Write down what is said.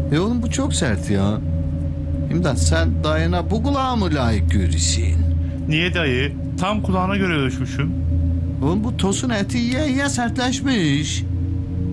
Oğlum bu çok sert ya. İmdat sen dayına bu kulağı mı layık görürsün? Niye dayı? Tam kulağına göre ölçmüşüm. Oğlum bu tosun eti yiye yiye sertleşmiş.